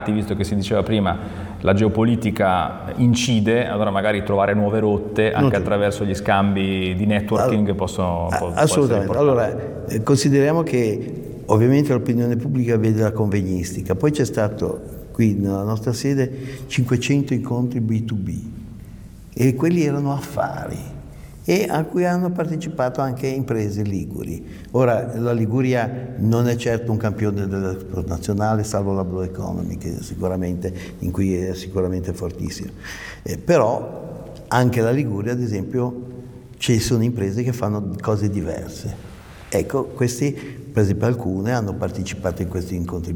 Visto che si diceva prima, la geopolitica incide, allora magari trovare nuove rotte anche attraverso gli scambi di networking possono assolutamente. Allora, consideriamo che ovviamente l'opinione pubblica vede la convegnistica, poi c'è stato qui nella nostra sede 500 incontri B2B e quelli erano affari e a cui hanno partecipato anche imprese liguri. Ora, la Liguria non è certo un campione dell'export nazionale, salvo la Blue Economy, in cui è sicuramente fortissimo. Però anche la Liguria, ad esempio, ci sono imprese che fanno cose diverse. Ecco, questi, per esempio alcune, hanno partecipato in questi incontri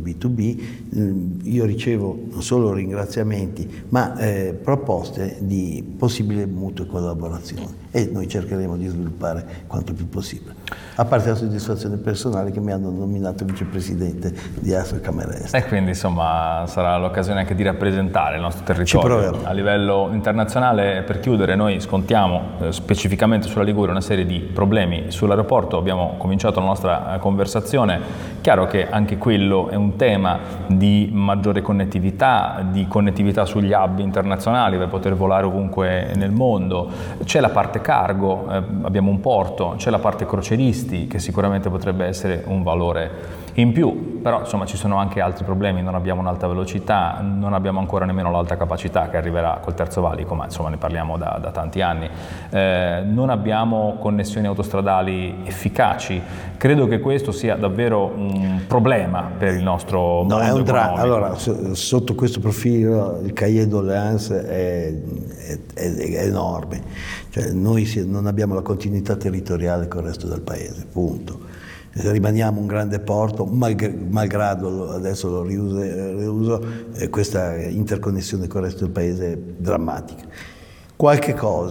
B2B, io ricevo non solo ringraziamenti, ma proposte di possibile mutue collaborazione e noi cercheremo di sviluppare quanto più possibile. A parte la soddisfazione personale che mi hanno nominato vicepresidente di Assocamerest. E quindi insomma sarà l'occasione anche di rappresentare il nostro territorio a livello internazionale. Per chiudere, noi scontiamo specificamente sulla Liguria una serie di problemi sull'aeroporto, abbiamo cominciato la nostra conversazione, chiaro che anche quello è un tema di maggiore connettività, di connettività sugli hub internazionali per poter volare ovunque nel mondo, c'è la parte cargo, abbiamo un porto, c'è la parte croceristi che sicuramente potrebbe essere un valore in più, però insomma ci sono anche altri problemi, non abbiamo un'alta velocità, non abbiamo ancora nemmeno l'alta capacità che arriverà col terzo valico, ma insomma ne parliamo da tanti anni, non abbiamo connessioni autostradali efficaci, credo che questo sia davvero un problema per il nostro mondo economico. Allora, sotto questo profilo il cahier doléance è enorme, cioè noi non abbiamo la continuità territoriale con il resto del paese, punto. Rimaniamo un grande porto, malgrado adesso lo riuso questa interconnessione con il resto del paese è drammatica. Qualche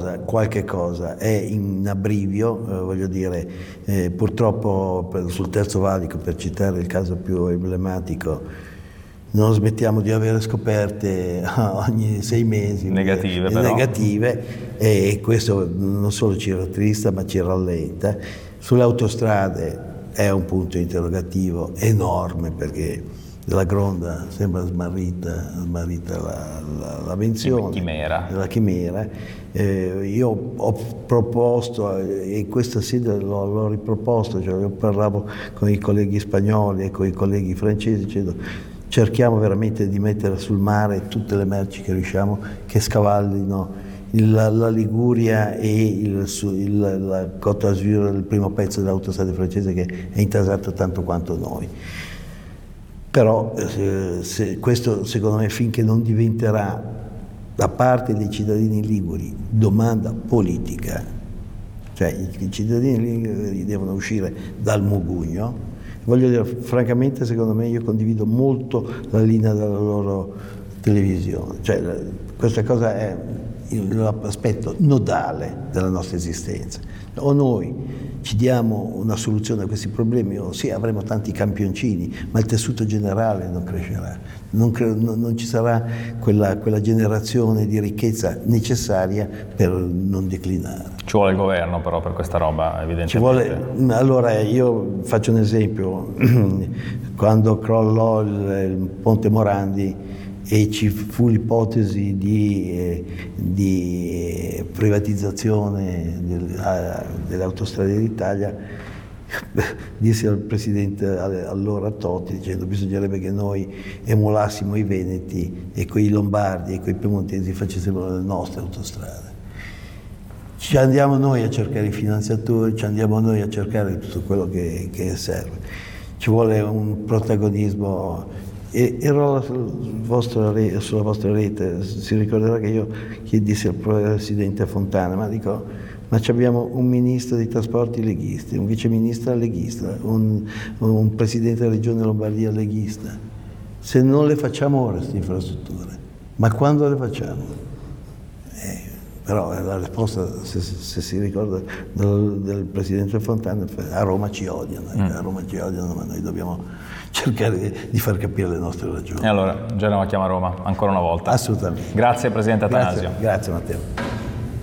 cosa è in abbrivio, voglio dire, purtroppo sul terzo valico, per citare il caso più emblematico, non smettiamo di avere scoperte ogni 6 mesi negative e questo non solo ci rattrista ma ci rallenta. Sulle autostrade è un punto interrogativo enorme perché la Gronda sembra smarrita la menzione, la chimera. Io ho proposto, e questa sera l'ho riproposto, cioè io parlavo con i colleghi spagnoli e con i colleghi francesi dicendo cerchiamo veramente di mettere sul mare tutte le merci che riusciamo che scavallino la Liguria e la Côte d'Azur, il primo pezzo dell'autostrada francese che è intasato tanto quanto noi. Però questo secondo me finché non diventerà da parte dei cittadini liguri domanda politica, cioè i cittadini liguri devono uscire dal mugugno. Voglio dire, francamente, secondo me io condivido molto la linea della loro televisione, cioè questa cosa è l'aspetto nodale della nostra esistenza. O noi ci diamo una soluzione a questi problemi, o sì, avremo tanti campioncini, ma il tessuto generale non crescerà, non ci sarà quella generazione di ricchezza necessaria per non declinare. Ci vuole il governo però per questa roba, evidentemente. Allora io faccio un esempio, quando crollò il Ponte Morandi e ci fu l'ipotesi di privatizzazione delle autostrade d'Italia, dissi al presidente allora Totti dicendo bisognerebbe che noi emulassimo i veneti e quei lombardi e quei piemontesi facessimo le nostre autostrade. Ci andiamo noi a cercare i finanziatori, ci andiamo noi a cercare tutto quello che serve. Ci vuole un protagonismo. Ero sulla vostra rete, si ricorderà che io dissi al presidente Fontana, ma abbiamo un ministro dei trasporti leghisti, un viceministro leghista, un presidente della regione Lombardia leghista. Se non le facciamo ora queste infrastrutture, ma quando le facciamo? Però la risposta, se si ricorda del presidente Fontana, a Roma ci odiano, ma noi dobbiamo cercare di far capire le nostre ragioni. E allora Genova chiama Roma, ancora una volta. Assolutamente. Grazie Presidente Attanasio. Grazie Matteo.